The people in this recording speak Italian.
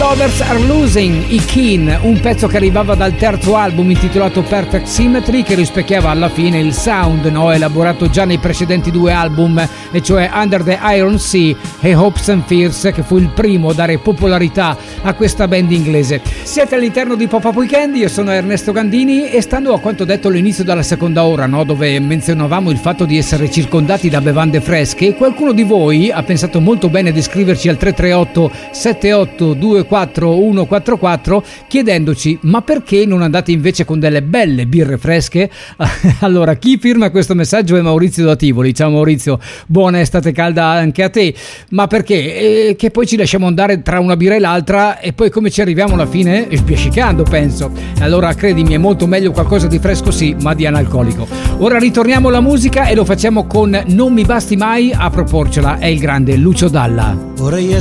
Lovers Are Losing, i Keane, un pezzo che arrivava dal terzo album intitolato Perfect Symmetry, che rispecchiava alla fine il sound elaborato già nei precedenti due album, e cioè Under the Iron Sea e Hopes and Fears, che fu il primo a dare popolarità a questa band inglese. Siete all'interno di Pop-Up Weekend, io sono Ernesto Gandini e stando a quanto detto all'inizio della seconda ora, dove menzionavamo il fatto di essere circondati da bevande fresche, qualcuno di voi ha pensato molto bene di scriverci al 338 7824 144 chiedendoci: ma perché non andate invece con delle belle birre fresche? Allora, chi firma questo messaggio è Maurizio da Tivoli. Ciao Maurizio, buona estate calda anche a te. Ma perché? Che poi ci lasciamo andare tra una birra e l'altra e poi come ci arriviamo alla fine? Sbiascicando, penso. Allora credimi, è molto meglio qualcosa di fresco, sì, ma di analcolico. Ora ritorniamo alla musica e lo facciamo con Non mi basti mai, a proporcela è il grande Lucio Dalla. Vorrei